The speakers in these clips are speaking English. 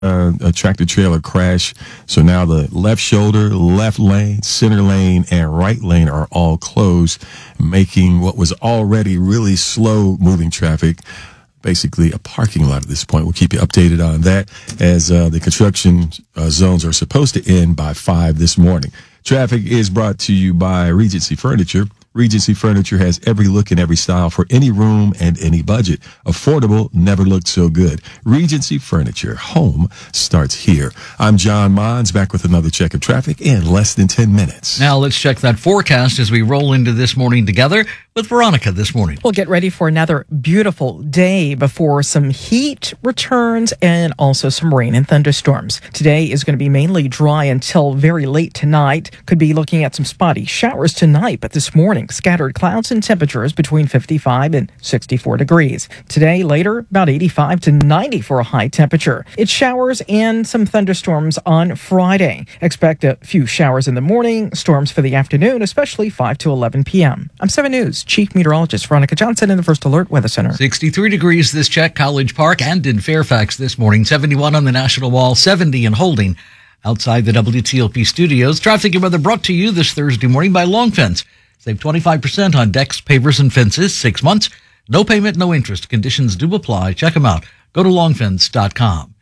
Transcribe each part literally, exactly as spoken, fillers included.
Uh, a tractor trailer crash. So now the left shoulder, left lane, center lane, and right lane are all closed, making what was already really slow moving traffic basically a parking lot at this point. We'll keep you updated on that as uh, the construction uh, zones are supposed to end by five this morning. Traffic is brought to you by Regency Furniture. Regency Furniture has every look and every style for any room and any budget. Affordable, never looked so good. Regency Furniture, home starts here. I'm John Mons, back with another check of traffic in less than ten minutes. Now let's check that forecast as we roll into this morning together with Veronica this morning. We'll get ready for another beautiful day before some heat returns and also some rain and thunderstorms. Today is going to be mainly dry until very late tonight. Could be looking at some spotty showers tonight, but this morning, scattered clouds and temperatures between fifty-five and sixty-four degrees. Today, later, about eighty-five to ninety for a high temperature. It's showers and some thunderstorms on Friday. Expect a few showers in the morning, storms for the afternoon, especially five to eleven p.m. I'm seven News Chief Meteorologist Veronica Johnson in the First Alert Weather Center. sixty-three degrees this check, College Park and in Fairfax this morning. seventy-one on the National Wall, seventy in Holding. Outside the W T O P studios, traffic and weather brought to you this Thursday morning by Long Fence. Save twenty-five percent on decks, pavers, and fences. Six months. No payment, no interest. Conditions do apply. Check them out. Go to long fence dot com.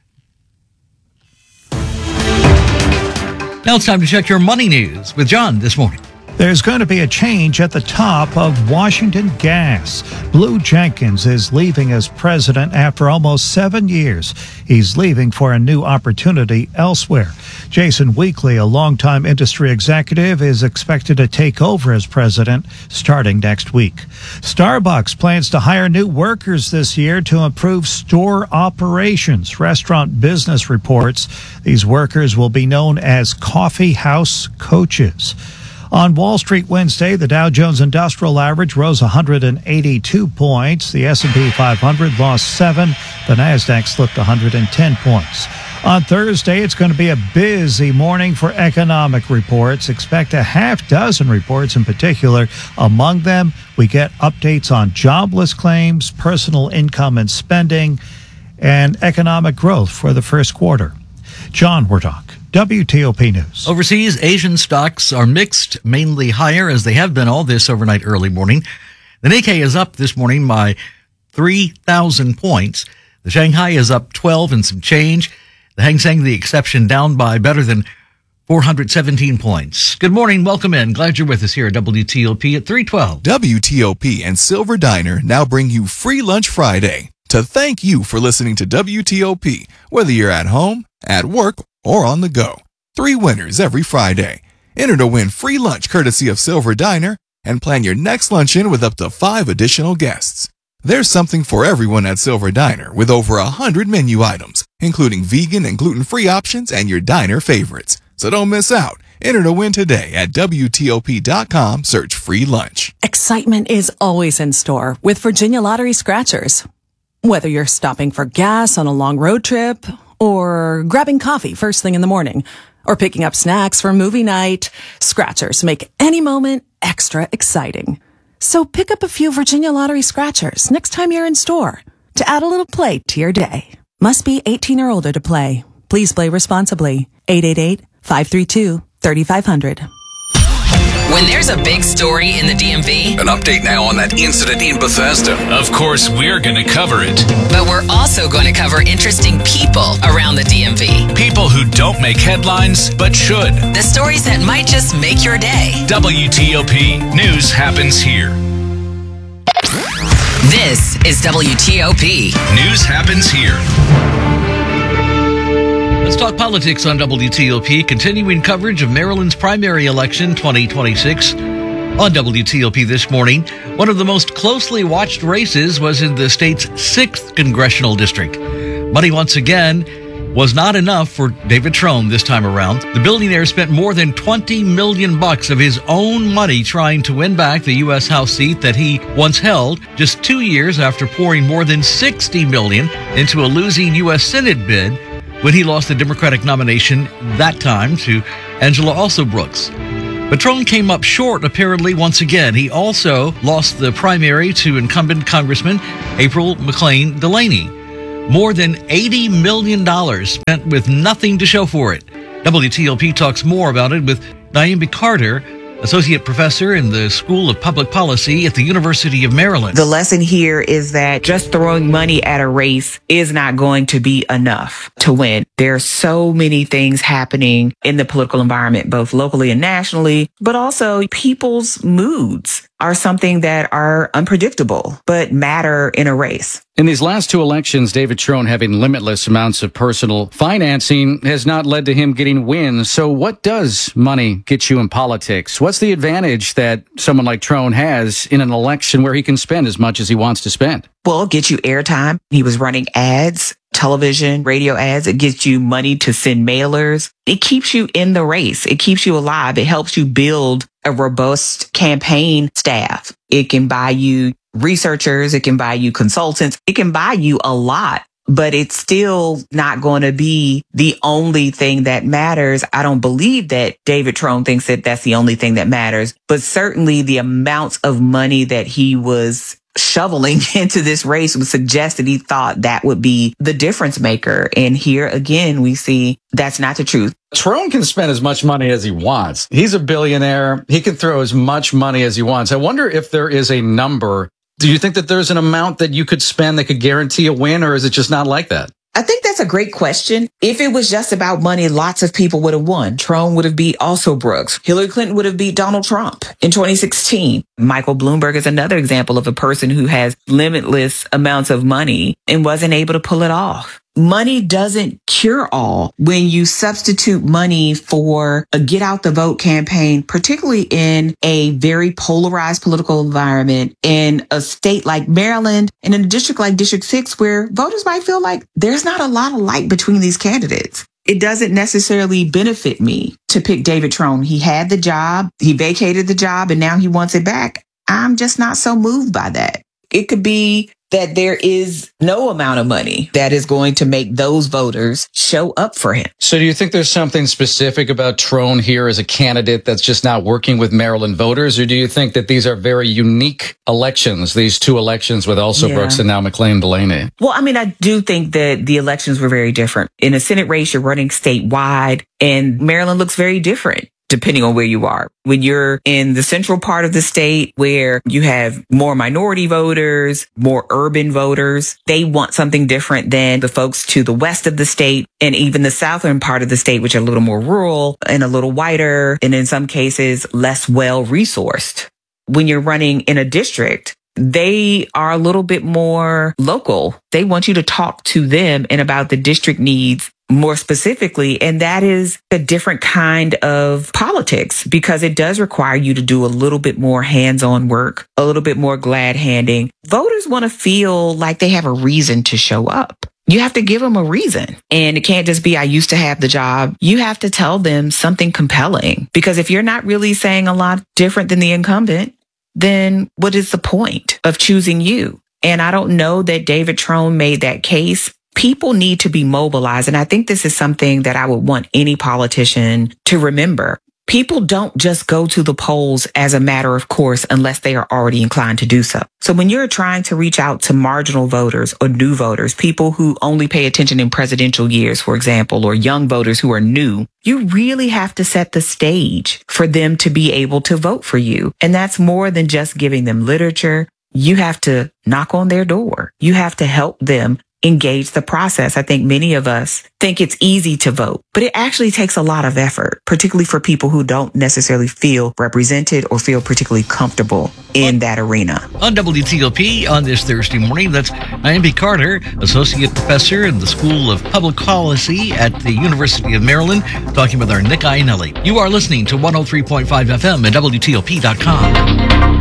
Now it's time to check your money news with John this morning. There's going to be a change at the top of Washington Gas. Blue Jenkins is leaving as president after almost seven years. He's leaving for a new opportunity elsewhere. Jason Weekly, a longtime industry executive, is expected to take over as president starting next week. Starbucks plans to hire new workers this year to improve store operations. Restaurant Business reports these workers will be known as coffee house coaches. On Wall Street Wednesday, the Dow Jones Industrial Average rose one hundred eighty-two points. The S and P five hundred lost seven. The Nasdaq slipped one hundred ten points. On Thursday, it's going to be a busy morning for economic reports. Expect a half dozen reports in particular. Among them, we get updates on jobless claims, personal income and spending, and economic growth for the first quarter. John Wardock, W T O P News. Overseas, Asian stocks are mixed, mainly higher as they have been all this overnight early morning. The Nikkei is up this morning by three thousand points. The Shanghai is up twelve and some change. The Hang Seng, the exception, down by better than four hundred seventeen points. Good morning. Welcome in. Glad you're with us here at W T O P at three twelve. W T O P and Silver Diner now bring you Free Lunch Friday to thank you for listening to W T O P, whether you're at home, at work, or on the go. Three winners every Friday. Enter to win free lunch courtesy of Silver Diner and plan your next luncheon with up to five additional guests. There's something for everyone at Silver Diner with over a hundred menu items, including vegan and gluten-free options and your diner favorites. So don't miss out. Enter to win today at W T O P dot com. Search free lunch. Excitement is always in store with Virginia Lottery Scratchers. Whether you're stopping for gas on a long road trip, or grabbing coffee first thing in the morning, or picking up snacks for movie night, Scratchers make any moment extra exciting. So pick up a few Virginia Lottery Scratchers next time you're in store to add a little play to your day. Must be eighteen or older to play. Please play responsibly. eight eight eight, five three two, three five zero zero. When there's a big story in the D M V, an update now on that incident in Bethesda. Of course, we're going to cover it. But we're also going to cover interesting people around the D M V. People who don't make headlines, but should. The stories that might just make your day. W T O P News happens here. This is W T O P. News happens here. Let's talk politics on W T O P, continuing coverage of Maryland's primary election twenty twenty-six. On W T O P this morning, one of the most closely watched races was in the state's sixth congressional district. Money once again was not enough for David Trone this time around. The billionaire spent more than twenty million bucks of his own money trying to win back the U S House seat that he once held, just two years after pouring more than sixty million into a losing U S Senate bid when he lost the Democratic nomination that time to Angela Alsobrooks. But Trone came up short, apparently, once again. He also lost the primary to incumbent Congressman April McClain Delaney. More than eighty million dollars spent with nothing to show for it. W T O P talks more about it with Naomi Carter, Associate Professor in the School of Public Policy at the University of Maryland. The lesson here is that just throwing money at a race is not going to be enough to win. There are so many things happening in the political environment, both locally and nationally, but also people's moods are something that are unpredictable, but matter in a race. In these last two elections, David Trone having limitless amounts of personal financing has not led to him getting wins. So what does money get you in politics? What's the advantage that someone like Trone has in an election where he can spend as much as he wants to spend? Well, it gets you airtime. He was running ads, television, radio ads. It gets you money to send mailers. It keeps you in the race. It keeps you alive. It helps you build a robust campaign staff. It can buy you researchers. It can buy you consultants. It can buy you a lot, but it's still not going to be the only thing that matters. I don't believe that David Trone thinks that that's the only thing that matters, but certainly the amounts of money that he was shoveling into this race would suggest that he thought that would be the difference maker. And here again, we see that's not the truth. Trone can spend as much money as he wants. He's a billionaire. He can throw as much money as he wants. I wonder if there is a number. Do you think that there's an amount that you could spend that could guarantee a win, or is it just not like that? I think that's a great question. If it was just about money, lots of people would have won. Trone would have beat also Brooks. Hillary Clinton would have beat Donald Trump in twenty sixteen. Michael Bloomberg is another example of a person who has limitless amounts of money and wasn't able to pull it off. Money doesn't cure all. When you substitute money for a get out the vote campaign, particularly in a very polarized political environment in a state like Maryland and in a district like District six, where voters might feel like there's not a lot of light between these candidates. It doesn't necessarily benefit me to pick David Trone. He had the job, he vacated the job, and now he wants it back. I'm just not so moved by that. It could be that there is no amount of money that is going to make those voters show up for him. So do you think there's something specific about Trone here as a candidate that's just not working with Maryland voters? Or do you think that these are very unique elections, these two elections with also Yeah. Brooks and now McLean Delaney? Well, I mean, I do think that the elections were very different. In a Senate race, you're running statewide, and Maryland looks very different depending on where you are. When you're in the central part of the state where you have more minority voters, more urban voters, they want something different than the folks to the west of the state and even the southern part of the state, which are a little more rural and a little whiter, and in some cases, less well-resourced. When you're running in a district, they are a little bit more local. They want you to talk to them and about the district needs more specifically. And that is a different kind of politics because it does require you to do a little bit more hands-on work, a little bit more glad handing. Voters want to feel like they have a reason to show up. You have to give them a reason. And it can't just be, I used to have the job. You have to tell them something compelling, because if you're not really saying a lot different than the incumbent, then what is the point of choosing you? And I don't know that David Trone made that case. People need to be mobilized. And I think this is something that I would want any politician to remember. People don't just go to the polls as a matter of course unless they are already inclined to do so. So when you're trying to reach out to marginal voters or new voters, people who only pay attention in presidential years, for example, or young voters who are new, you really have to set the stage for them to be able to vote for you. And that's more than just giving them literature. You have to knock on their door. You have to help them engage the process. I think many of us think it's easy to vote, but it actually takes a lot of effort, particularly for people who don't necessarily feel represented or feel particularly comfortable in that arena. On W T O P on this Thursday morning, that's Naomi Carter, Associate Professor in the School of Public Policy at the University of Maryland, talking with our Nick Iannelli. You are listening to one oh three point five F M at W T O P dot com.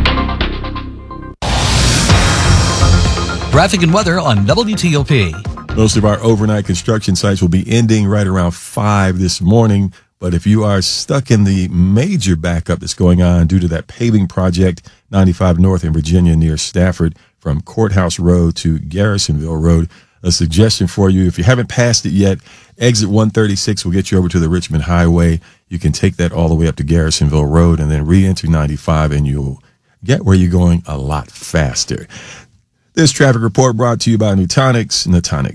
Traffic and weather on W T O P. Most of our overnight construction sites will be ending right around five this morning. But if you are stuck in the major backup that's going on due to that paving project, ninety-five North in Virginia near Stafford, from Courthouse Road to Garrisonville Road, a suggestion for you, if you haven't passed it yet, exit one thirty-six will get you over to the Richmond Highway. You can take that all the way up to Garrisonville Road and then re-enter ninety-five, and you'll get where you're going a lot faster. This traffic report brought to you by Nutanix. Nutanix,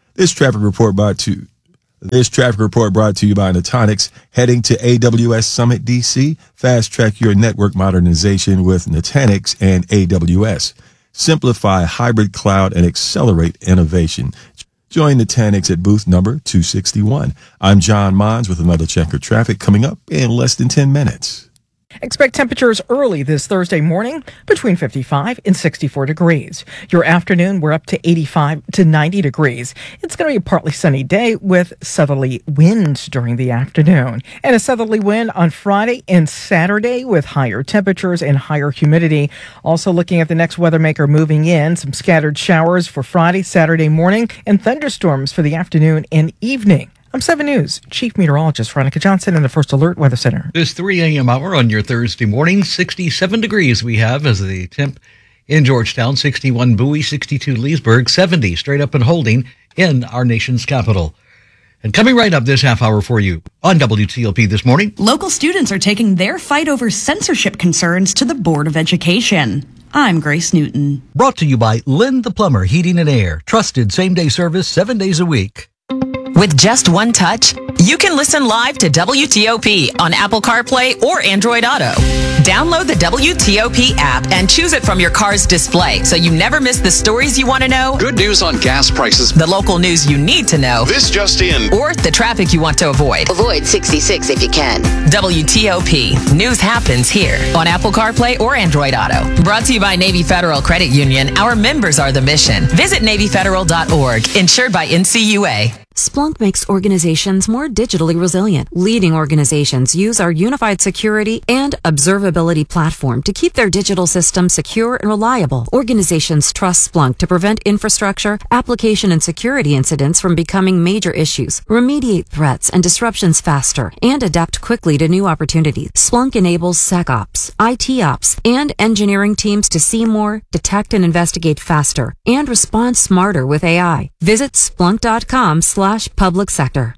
This traffic report brought to This traffic report brought to you by Nutanix. Heading to A W S Summit D C, fast track your network modernization with Nutanix and A W S. Simplify hybrid cloud and accelerate innovation. Join Nutanix at booth number two sixty-one. I'm John Mons with another check of traffic coming up in less than ten minutes. Expect temperatures early this Thursday morning between fifty-five and sixty-four degrees. Your afternoon, we're up to eighty-five to ninety degrees. It's going to be a partly sunny day with southerly winds during the afternoon. And a southerly wind on Friday and Saturday with higher temperatures and higher humidity. Also looking at the next weather maker moving in, some scattered showers for Friday, Saturday morning, and thunderstorms for the afternoon and evening. I'm seven News Chief Meteorologist Veronica Johnson in the First Alert Weather Center. This three a.m. hour on your Thursday morning, sixty-seven degrees we have as the temp in Georgetown, sixty-one Bowie, sixty-two Leesburg, seventy straight up and holding in our nation's capital. And coming right up this half hour for you on W T O P this morning. Local students are taking their fight over censorship concerns to the Board of Education. I'm Grace Newton. Brought to you by Lynn the Plumber Heating and Air. Trusted same-day service seven days a week. With just one touch, you can listen live to W T O P on Apple CarPlay or Android Auto. Download the W T O P app and choose it from your car's display so you never miss the stories you want to know, Good news on gas prices, the local news you need to know, this just in, or the traffic you want to avoid. Avoid sixty-six if you can. W T O P. News happens here on Apple CarPlay or Android Auto. Brought to you by Navy Federal Credit Union. Our members are the mission. Visit Navy Federal dot org. Insured by N C U A. Splunk makes organizations more digitally resilient. Leading organizations use our unified security and observability platform to keep their digital systems secure and reliable. Organizations trust Splunk to prevent infrastructure, application, and security incidents from becoming major issues, remediate threats and disruptions faster, and adapt quickly to new opportunities. Splunk enables SecOps, I T Ops, and engineering teams to see more, detect and investigate faster, and respond smarter with A I. Visit splunk dot com slash public sector.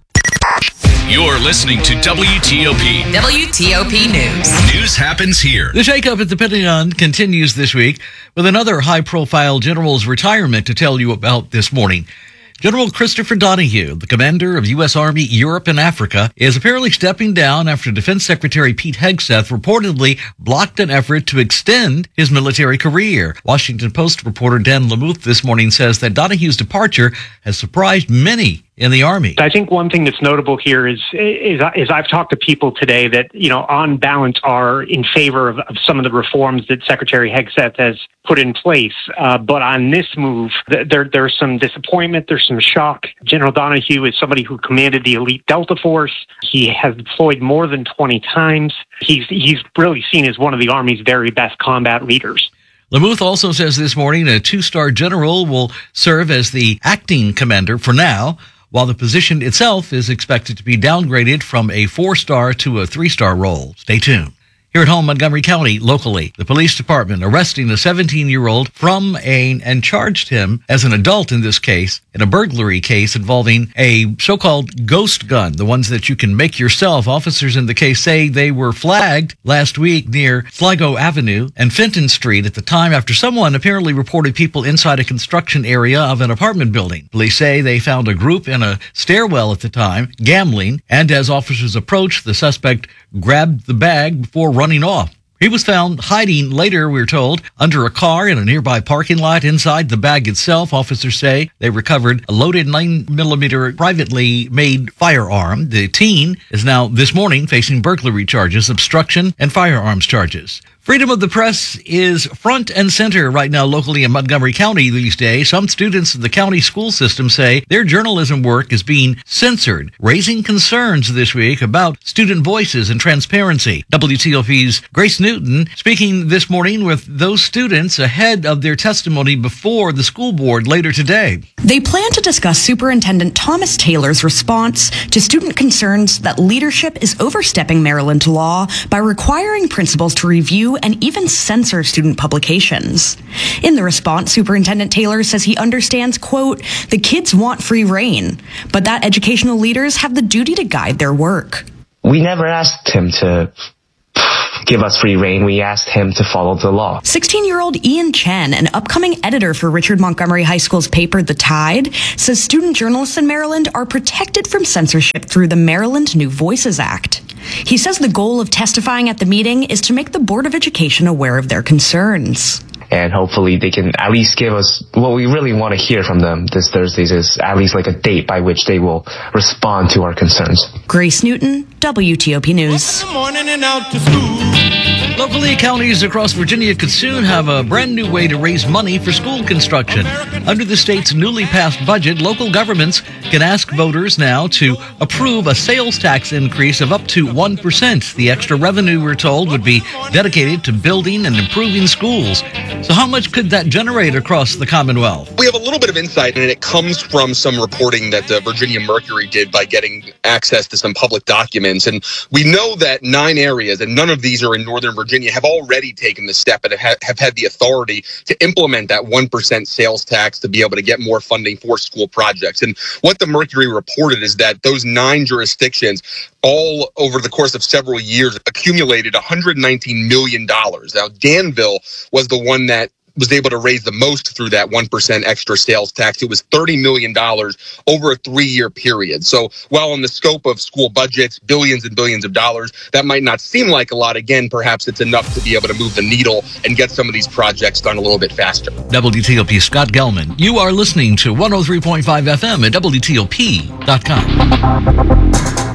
You're listening to W T O P. W T O P News. News happens here. The shakeup at the Pentagon continues this week with another high-profile general's retirement to tell you about this morning. General Christopher Donahue, the commander of U S. Army Europe and Africa, is apparently stepping down after Defense Secretary Pete Hegseth reportedly blocked an effort to extend his military career. Washington Post reporter Dan Lamuth this morning says that Donahue's departure has surprised many in the Army. I think one thing that's notable here is, is, is I've talked to people today that, you know, on balance are in favor of, of some of the reforms that Secretary Hegseth has put in place. Uh, but on this move, there, there's some disappointment. There's some shock. General Donahue is somebody who commanded the elite Delta Force. He has deployed more than twenty times. He's, he's really seen as one of the Army's very best combat leaders. Lamuth also says this morning a two-star general will serve as the acting commander for now, while the position itself is expected to be downgraded from a four-star to a three-star role. Stay tuned. Here at home, Montgomery County, locally, the police department arresting a seventeen-year-old from a, and charged him as an adult in this case, in a burglary case involving a so-called ghost gun, the ones that you can make yourself. Officers in the case say they were flagged last week near Sligo Avenue and Fenton Street at the time after someone apparently reported people inside a construction area of an apartment building. Police say they found a group in a stairwell at the time, gambling, and as officers approached, the suspect grabbed the bag before running off. He was found hiding later, we're told, under a car in a nearby parking lot. Inside the bag itself, officers say they recovered a loaded nine millimeter privately made firearm. The teen is now this morning facing burglary charges, obstruction, and firearms charges. Freedom of the press is front and center right now locally in Montgomery County these days. Some students in the county school system say their journalism work is being censored, raising concerns this week about student voices and transparency. W T O P's Grace Newton speaking this morning with those students ahead of their testimony before the school board later today. They plan to discuss Superintendent Thomas Taylor's response to student concerns that leadership is overstepping Maryland law by requiring principals to review and even censor student publications. In the response, Superintendent Taylor says he understands, quote, the kids want free reign, but that educational leaders have the duty to guide their work. We never asked him to give us free reign. We asked him to follow the law. sixteen-year-old Ian Chen, an upcoming editor for Richard Montgomery High School's paper, The Tide, says student journalists in Maryland are protected from censorship through the Maryland New Voices Act. He says the goal of testifying at the meeting is to make the Board of Education aware of their concerns. And hopefully they can at least give us what we really want to hear from them this Thursday, is at least like a date by which they will respond to our concerns. Grace Newton, W T O P News. Morning and out to school. Locally, counties across Virginia could soon have a brand new way to raise money for school construction. Under the state's newly passed budget, local governments can ask voters now to approve a sales tax increase of up to one percent. The extra revenue, we're told, would be dedicated to building and improving schools. So how much could that generate across the Commonwealth? We have a little bit of insight, and it comes from some reporting that the Virginia Mercury did by getting access to some public documents. And we know that nine areas, and none of these are in Northern Virginia, have already taken the step and have, have had the authority to implement that one percent sales tax to be able to get more funding for school projects. And what the Mercury reported is that those nine jurisdictions, all over the course of several years, accumulated one hundred nineteen million dollars. Now, Danville was the one that was able to raise the most through that one percent extra sales tax. It was thirty million dollars over a three-year period. So while in the scope of school budgets, billions and billions of dollars, that might not seem like a lot. Again, perhaps it's enough to be able to move the needle and get some of these projects done a little bit faster. W T O P Scott Gelman. You are listening to one oh three point five F M at W T O P dot com.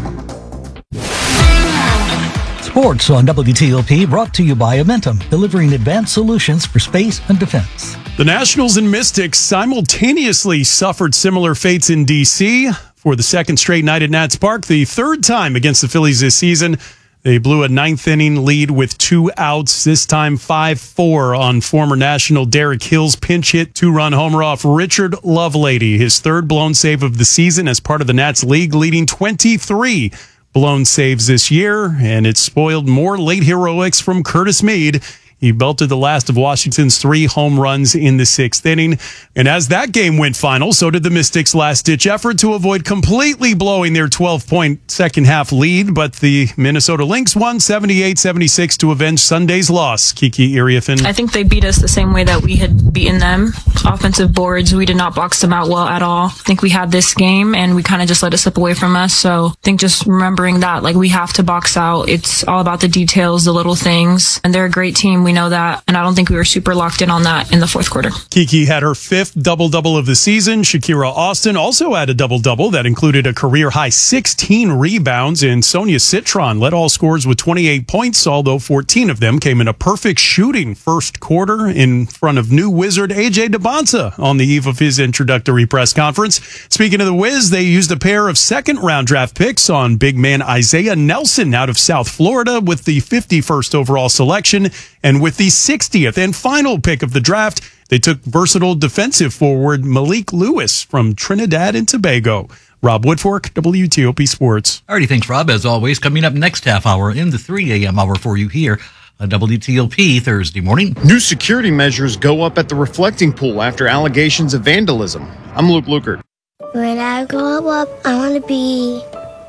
Sports on W T O P, brought to you by Amentum, delivering advanced solutions for space and defense. The Nationals and Mystics simultaneously suffered similar fates in D C for the second straight night at Nats Park, the third time against the Phillies this season. They blew a ninth inning lead with two outs, this time five four on former National Derek Hill's pinch hit two-run homer off Richard Lovelady, his third blown save of the season as part of the Nats league, leading twenty-three blown saves this year, and it spoiled more late heroics from Curtis Mead. He belted the last of Washington's three home runs in the sixth inning. And as that game went final, so did the Mystics' last-ditch effort to avoid completely blowing their twelve-point second-half lead. But the Minnesota Lynx won seventy-eight seventy-six to avenge Sunday's loss. Kiki Iriafen. I think they beat us the same way that we had beaten them. Offensive boards, we did not box them out well at all. I think we had this game, and we kind of just let it slip away from us. So I think just remembering that, like, we have to box out. It's all about the details, the little things. And they're a great team. We know that, and I don't think we were super locked in on that in the fourth quarter. Kiki had her fifth double-double of the season. Shakira Austin also had a double-double that included a career-high sixteen rebounds, and Sonia Citron led all scorers with twenty-eight points, although fourteen of them came in a perfect shooting first quarter in front of new Wizard A J DeBonsa on the eve of his introductory press conference. Speaking of the Wiz, they used a pair of second-round draft picks on big man Isaiah Nelson out of South Florida with the fifty-first overall selection, and with the sixtieth and final pick of the draft, they took versatile defensive forward Malik Lewis from Trinidad and Tobago. Rob Woodfork, W T O P Sports. Alrighty, thanks, Rob. As always, coming up next half hour in the three a.m. hour for you here on W T O P Thursday morning. New security measures go up at the reflecting pool after allegations of vandalism. I'm Luke Lukert. When I grow up, I want to be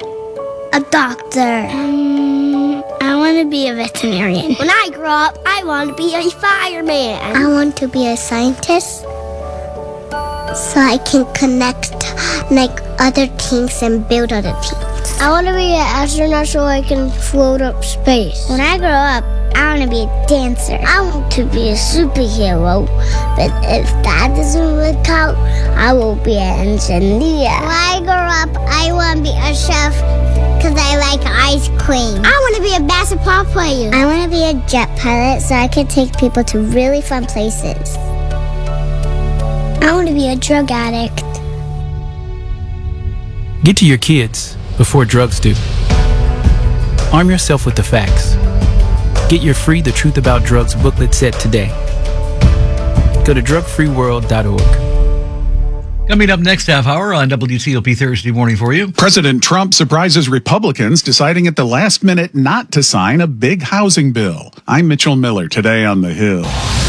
a doctor. Um, I want to be a veterinarian. When I grow up, I want to be a fireman. I want to be a scientist so I can connect like other things and build other things. I want to be an astronaut so I can float up space. When I grow up, I want to be a dancer. I want to be a superhero, but if that doesn't work out, I will be an engineer. When I grow up, I want to be a chef because I like ice cream. I want to be a basketball player. I want to be a jet pilot so I can take people to really fun places. I want to be a drug addict. Get to your kids before drugs do. Arm yourself with the facts. Get your free The Truth About Drugs booklet set today. Go to drug free world dot org. Coming up next half hour on W T O P Thursday morning for you. President Trump surprises Republicans deciding at the last minute not to sign a big housing bill. I'm Mitchell Miller, today on The Hill.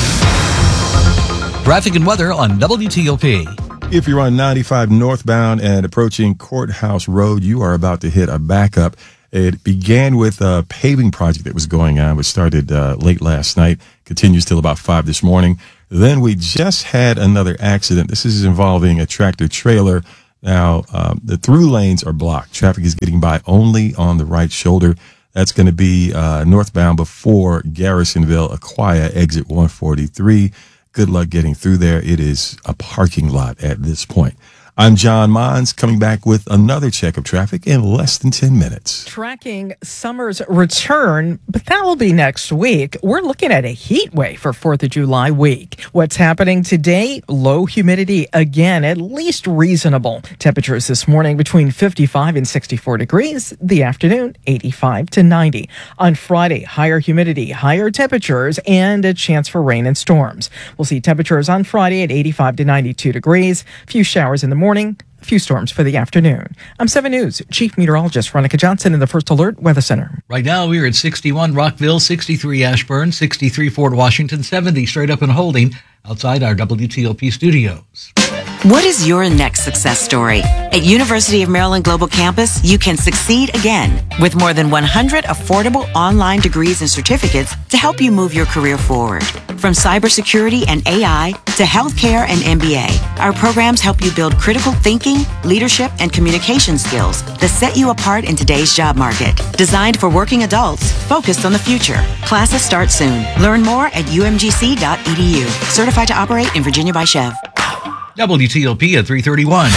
Traffic and weather on W T O P. If you're on ninety-five northbound and approaching Courthouse Road, you are about to hit a backup It began with a paving project that was going on, which started uh, late last night, continues till about five this morning. Then we just had another accident. This is involving a tractor trailer. Now, um, the through lanes are blocked. Traffic is getting by only on the right shoulder. That's going to be uh, northbound before Garrisonville, Aquia, exit one forty-three. Good luck getting through there. It is a parking lot at this point. I'm John Mons, coming back with another check of traffic in less than ten minutes. Tracking summer's return, but that will be next week. We're looking at a heat wave for fourth of July week. What's happening today? Low humidity again, at least reasonable. Temperatures this morning between fifty-five and sixty-four degrees. The afternoon, eighty-five to ninety. On Friday, higher humidity, higher temperatures, and a chance for rain and storms. We'll see temperatures on Friday at eighty-five to ninety-two degrees. A few showers in the morning. Morning, a few storms for the afternoon. I'm seven News Chief Meteorologist Veronica Johnson in the First Alert Weather Center. Right now, we're at sixty-one Rockville, sixty-three Ashburn, sixty-three Fort Washington, seventy straight up and holding outside our W T O P studios. What is your next success story? At University of Maryland Global Campus, you can succeed again with more than one hundred affordable online degrees and certificates to help you move your career forward. From cybersecurity and A I to healthcare and M B A, our programs help you build critical thinking, leadership, and communication skills that set you apart in today's job market. Designed for working adults, focused on the future. Classes start soon. Learn more at U M G C dot E D U. Certified to operate in Virginia by Chev. W T O P at three thirty-one.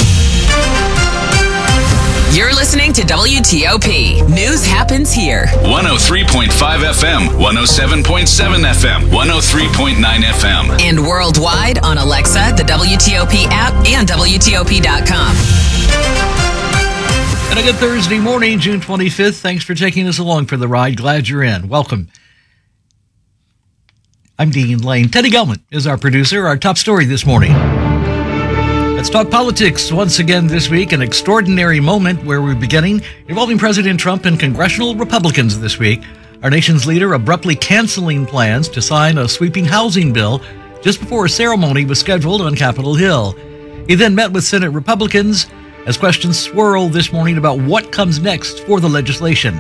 You're listening to W T O P. News happens here. one oh three point five F M, one oh seven point seven F M, one oh three point nine F M. And worldwide on Alexa, the W T O P app, and W T O P dot com. And a good Thursday morning, June twenty-fifth. Thanks for taking us along for the ride. Glad you're in. Welcome. I'm Dean Lane. Teddy Gelman is our producer. Our top story this morning. Let's talk politics once again this week. An extraordinary moment where we're beginning involving President Trump and congressional Republicans this week. Our nation's leader abruptly canceling plans to sign a sweeping housing bill just before a ceremony was scheduled on Capitol Hill. He then met with Senate Republicans as questions swirl this morning about what comes next for the legislation.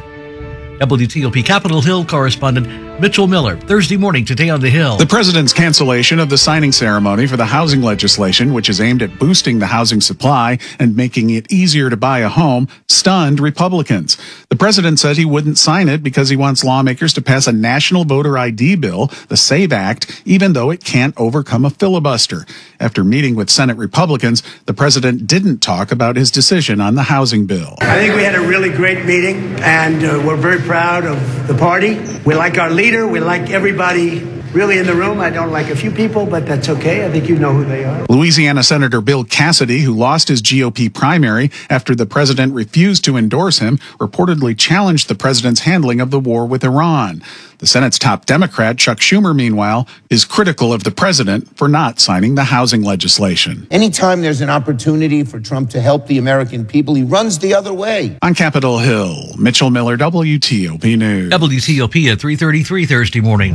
W T O P Capitol Hill correspondent Mitchell Miller, Thursday morning today on the Hill. The president's cancellation of the signing ceremony for the housing legislation, which is aimed at boosting the housing supply and making it easier to buy a home, stunned Republicans. The president said he wouldn't sign it because he wants lawmakers to pass a national voter I D bill, the SAVE Act, even though it can't overcome a filibuster. After meeting with Senate Republicans, the president didn't talk about his decision on the housing bill. I think we had a really great meeting, and uh, we're very proud of the party. We like our leader. We like everybody really in the room. I don't like a few people, but that's okay. I think you know who they are. Louisiana Senator Bill Cassidy, who lost his G O P primary after the president refused to endorse him, reportedly challenged the president's handling of the war with Iran. The Senate's top Democrat, Chuck Schumer, meanwhile, is critical of the president for not signing the housing legislation. Anytime there's an opportunity for Trump to help the American people, he runs the other way. On Capitol Hill, Mitchell Miller, W T O P News. W T O P at three thirty-three Thursday morning.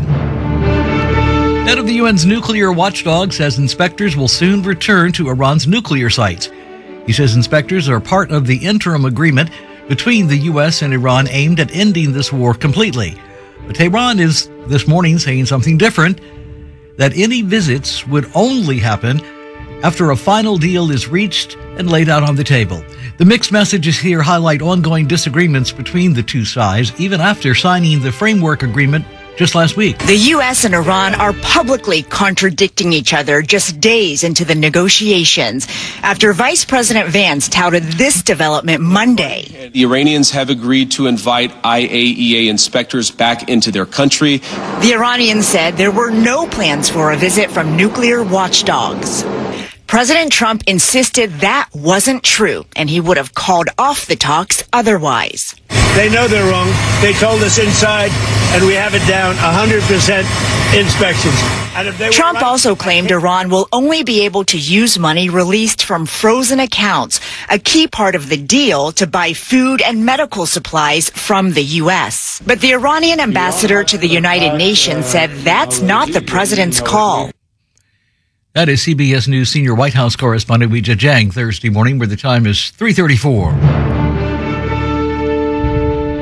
Head of the U N's nuclear watchdog says inspectors will soon return to Iran's nuclear sites. He says inspectors are part of the interim agreement between the U S and Iran aimed at ending this war completely. But Tehran is this morning saying something different, that any visits would only happen after a final deal is reached and laid out on the table. The mixed messages here highlight ongoing disagreements between the two sides, even after signing the framework agreement just last week. The U S and Iran are publicly contradicting each other just days into the negotiations after Vice President Vance touted this development Monday. The Iranians have agreed to invite I A E A inspectors back into their country. The Iranians said there were no plans for a visit from nuclear watchdogs. President Trump insisted that wasn't true, and he would have called off the talks otherwise. They know they're wrong. They told us inside, and we have it down one hundred percent inspections. And if they Trump right, also claimed Iran will only be able to use money released from frozen accounts, a key part of the deal to buy food and medical supplies from the U S. But the Iranian ambassador to the United Nations said that's not the president's call. That is C B S News senior White House correspondent Weijia Jiang, Thursday morning, where the time is three thirty-four.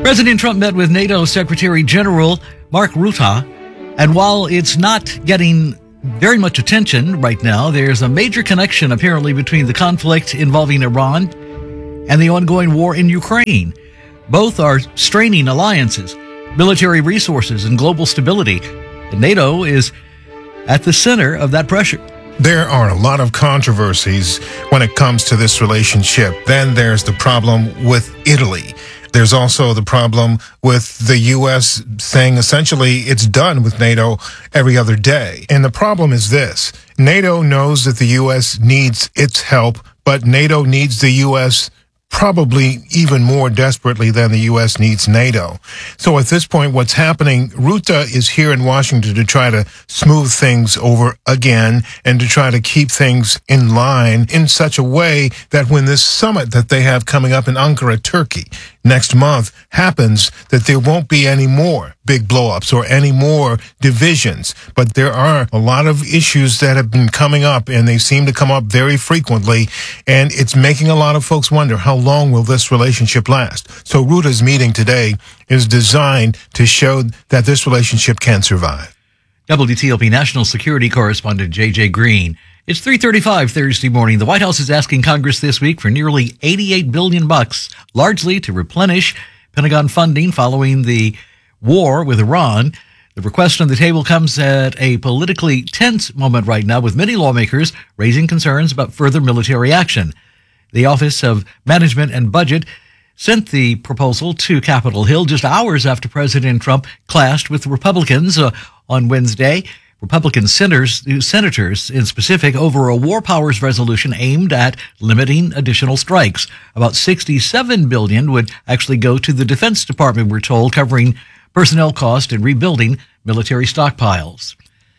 President Trump met with NATO Secretary General Mark Rutte, and while it's not getting very much attention right now, there's a major connection apparently between the conflict involving Iran and the ongoing war in Ukraine. Both are straining alliances, military resources, and global stability. And NATO is at the center of that pressure. There are a lot of controversies when it comes to this relationship. Then there's the problem with Italy. There's also the problem with the U S saying essentially it's done with NATO every other day. And the problem is this. NATO knows that the U S needs its help, but NATO needs the U S probably even more desperately than the U S needs NATO. So at this point, what's happening, Rutte is here in Washington to try to smooth things over again and to try to keep things in line in such a way that when this summit that they have coming up in Ankara, Turkey, next month happens, that there won't be any more big blowups or any more divisions. But there are a lot of issues that have been coming up, and they seem to come up very frequently, and it's making a lot of folks wonder, how long will this relationship last? So Rutte's meeting today is designed to show that this relationship can survive. W T O P National Security Correspondent J J Green. It's three thirty-five Thursday morning. The White House is asking Congress this week for nearly eighty-eight billion bucks, largely to replenish Pentagon funding following the war with Iran. The request on the table comes at a politically tense moment right now, with many lawmakers raising concerns about further military action. The Office of Management and Budget sent the proposal to Capitol Hill just hours after President Trump clashed with Republicans uh, on Wednesday. Republican senators, senators in specific, over a war powers resolution aimed at limiting additional strikes. About sixty-seven billion dollars would actually go to the Defense Department, we're told, covering personnel cost and rebuilding military stockpiles.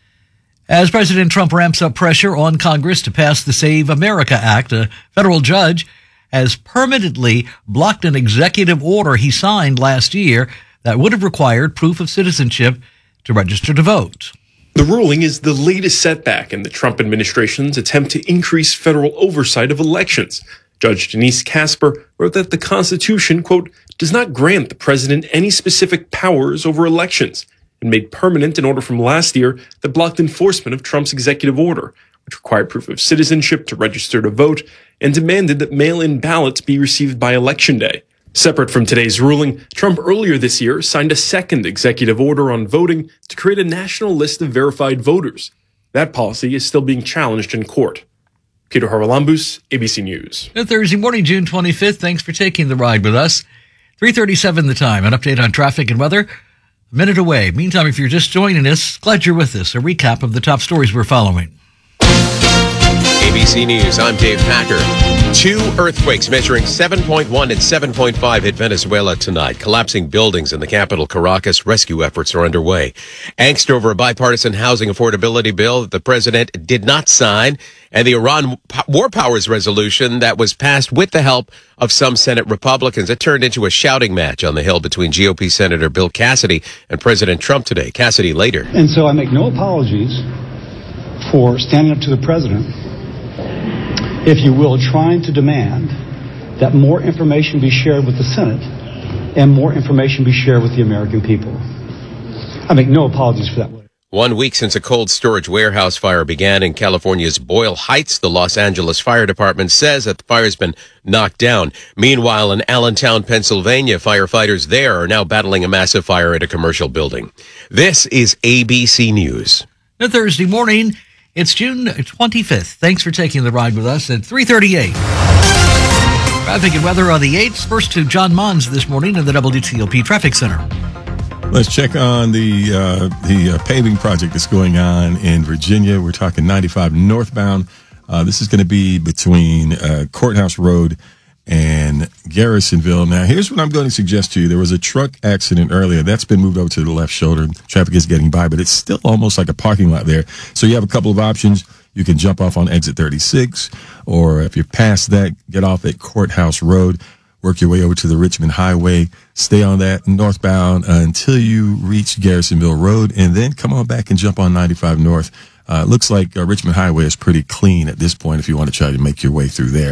As President Trump ramps up pressure on Congress to pass the Save America Act, a federal judge has permanently blocked an executive order he signed last year that would have required proof of citizenship to register to vote. The ruling is the latest setback in the Trump administration's attempt to increase federal oversight of elections. Judge Denise Casper wrote that the Constitution, quote, does not grant the president any specific powers over elections, and made permanent an order from last year that blocked enforcement of Trump's executive order, which required proof of citizenship to register to vote and demanded that mail-in ballots be received by Election Day. Separate from today's ruling, Trump earlier this year signed a second executive order on voting to create a national list of verified voters. That policy is still being challenged in court. Peter Haralambous, A B C News. Thursday morning, June twenty-fifth. Thanks for taking the ride with us. three thirty-seven the time. An update on traffic and weather a minute away. Meantime, if you're just joining us, glad you're with us. A recap of the top stories we're following. A B C News, I'm Dave Packer. Two earthquakes measuring seven point one and seven point five hit Venezuela tonight. Collapsing buildings in the capital, Caracas. Rescue efforts are underway. Angst over a bipartisan housing affordability bill that the president did not sign, and the Iran war powers resolution that was passed with the help of some Senate Republicans. It turned into a shouting match on the Hill between G O P Senator Bill Cassidy and President Trump today. Cassidy later. And so I make no apologies for standing up to the president, if you will, trying to demand that more information be shared with the Senate and more information be shared with the American people. I make no apologies for that. One week since a cold storage warehouse fire began in California's Boyle Heights, the Los Angeles Fire Department says that the fire's been knocked down. Meanwhile, in Allentown, Pennsylvania, firefighters there are now battling a massive fire at a commercial building. This is A B C News. Now, Thursday morning, it's June twenty-fifth. Thanks for taking the ride with us at three thirty-eight. Traffic and weather on the eights. First to John Mons this morning in the W T O P Traffic Center. Let's check on the uh, the uh, paving project that's going on in Virginia. We're talking ninety-five northbound. Uh, this is going to be between uh, Courthouse Road and Garrisonville. Now, here's what I'm going to suggest to you. There was a truck accident earlier. That's been moved over to the left shoulder. Traffic is getting by, but it's still almost like a parking lot there. So you have a couple of options. You can jump off on exit thirty-six, or if you're past that, get off at Courthouse Road. Work your way over to the Richmond Highway, stay on that northbound uh, until you reach Garrisonville Road, and then come on back and jump on ninety-five North. Uh, looks like uh, Richmond Highway is pretty clean at this point if you want to try to make your way through there.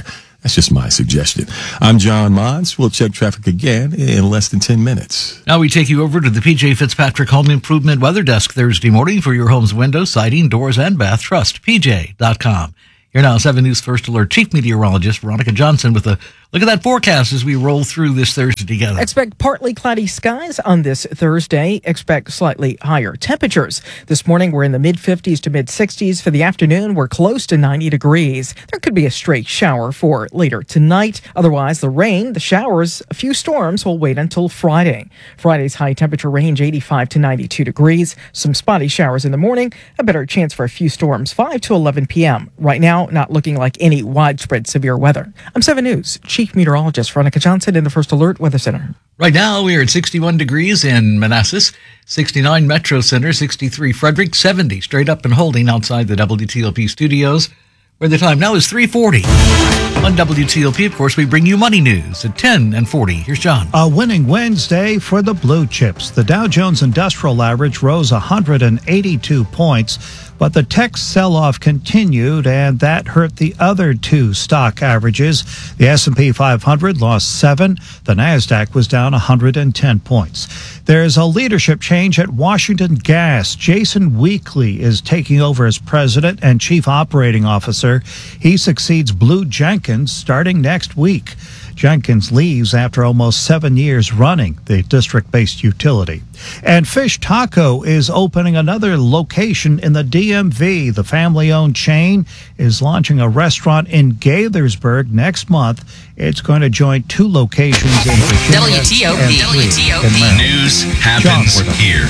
That's just my suggestion. I'm John Mons. We'll check traffic again in less than ten minutes. Now we take you over to the P J Fitzpatrick Home Improvement Weather Desk Thursday morning for your home's windows, siding, doors, and bath. Trust P J dot com. Here now, seven News First Alert Chief Meteorologist Veronica Johnson with a look at that forecast as we roll through this Thursday together. Expect partly cloudy skies on this Thursday. Expect slightly higher temperatures. This morning, we're in the mid-fifties to mid-sixties. For the afternoon, we're close to ninety degrees. There could be a stray shower for later tonight. Otherwise, the rain, the showers, a few storms will wait until Friday. Friday's high temperature range eighty-five to ninety-two degrees. Some spotty showers in the morning. A better chance for a few storms five to eleven p.m. Right now, not looking like any widespread severe weather. I'm seven News Chief Meteorologist Veronica Johnson in the First Alert Weather Center. Right now, we are at sixty-one degrees in Manassas, sixty-nine Metro Center, sixty-three Frederick, seventy straight up and holding outside the W T O P studios, where the time now is three forty. On W T O P, of course, we bring you money news at ten and forty. Here's John. A winning Wednesday for the blue chips. The Dow Jones Industrial Average rose one hundred eighty-two points. But the tech sell-off continued, and that hurt the other two stock averages. The S and P five hundred lost seven. The NASDAQ was down one hundred ten points. There's a leadership change at Washington Gas. Jason Weekly is taking over as president and chief operating officer. He succeeds Blue Jenkins starting next week. Jenkins leaves after almost seven years running the district-based utility. And Fish Taco is opening another location in the D M V. The family-owned chain is launching a restaurant in Gaithersburg next month. It's going to join two locations in Virginia W T O P. and three W T O P. in Maryland. News happens John, here.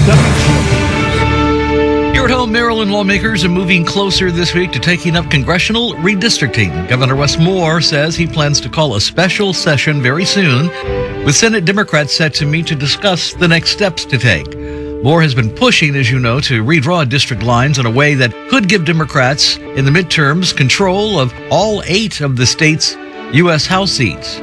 Here at home, Maryland lawmakers are moving closer this week to taking up congressional redistricting. Governor Wes Moore says he plans to call a special session very soon, with Senate Democrats set to meet to discuss the next steps to take. Moore has been pushing, as you know, to redraw district lines in a way that could give Democrats in the midterms control of all eight of the state's U S House seats.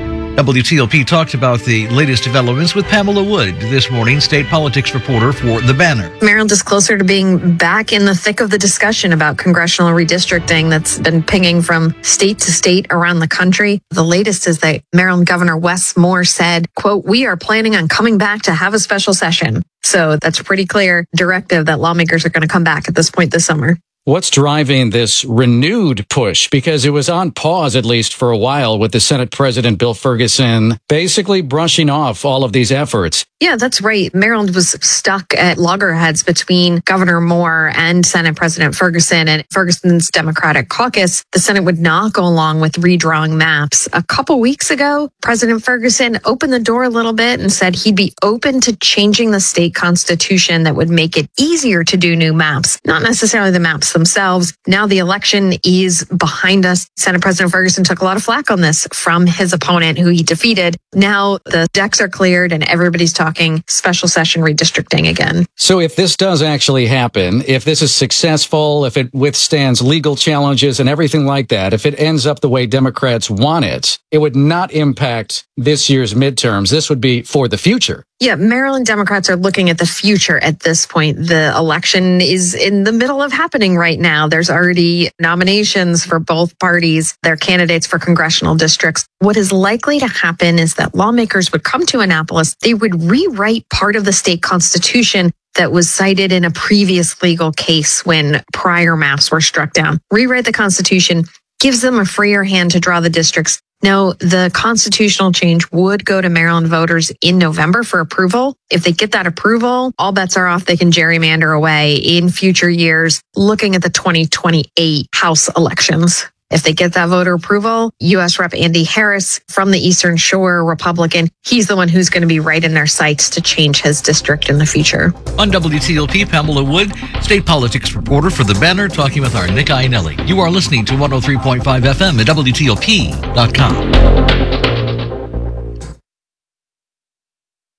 W T O P talked about the latest developments with Pamela Wood this morning, state politics reporter for The Banner. Maryland is closer to being back in the thick of the discussion about congressional redistricting that's been pinging from state to state around the country. The latest is that Maryland Governor Wes Moore said, quote, "We are planning on coming back to have a special session." So that's a pretty clear directive that lawmakers are going to come back at this point this summer. What's driving this renewed push? Because it was on pause, at least for a while, with the Senate President Bill Ferguson basically brushing off all of these efforts. Yeah, that's right. Maryland was stuck at loggerheads between Governor Moore and Senate President Ferguson and Ferguson's Democratic caucus. The Senate would not go along with redrawing maps. A couple weeks ago, President Ferguson opened the door a little bit and said he'd be open to changing the state constitution that would make it easier to do new maps, not necessarily the maps themselves. Now the election is behind us. Senate President Ferguson took a lot of flack on this from his opponent, who he defeated. Now the decks are cleared and everybody's talking special session redistricting again. So if this does actually happen, if this is successful, if it withstands legal challenges and everything like that, if it ends up the way Democrats want it, it would not impact this year's midterms. This would be for the future. Yeah, Maryland Democrats are looking at the future at this point. The election is in the middle of happening right now. There's already nominations for both parties, their candidates for congressional districts. What is likely to happen is that lawmakers would come to Annapolis. They would rewrite part of the state constitution that was cited in a previous legal case when prior maps were struck down. Rewrite the Constitution, gives them a freer hand to draw the districts. Now, the constitutional change would go to Maryland voters in November for approval. If they get that approval, all bets are off. They can gerrymander away in future years, looking at the twenty twenty-eight House elections. If they get that voter approval, U S Rep Andy Harris from the Eastern Shore, Republican, he's the one who's going to be right in their sights to change his district in the future. On W T O P, Pamela Wood, state politics reporter for The Banner, talking with our Nick Iannelli. You are listening to one oh three point five F M at W T O P dot com.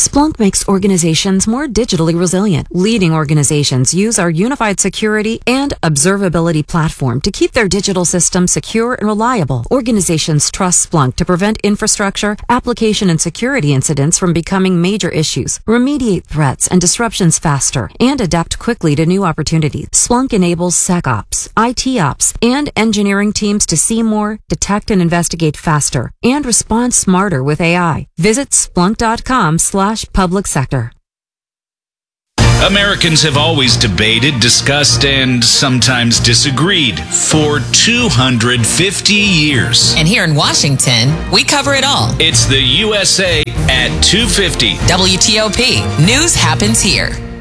Splunk makes organizations more digitally resilient. Leading organizations use our unified security and observability platform to keep their digital systems secure and reliable. Organizations trust Splunk to prevent infrastructure, application, and security incidents from becoming major issues, remediate threats and disruptions faster, and adapt quickly to new opportunities. Splunk enables SecOps, I T Ops, and engineering teams to see more, detect and investigate faster, and respond smarter with A I. Visit splunk.com slash public sector. Americans have always debated, discussed, and sometimes disagreed for two hundred fifty years. And here in Washington, we cover it all. It's the U S A at two fifty. W T O P. News happens here.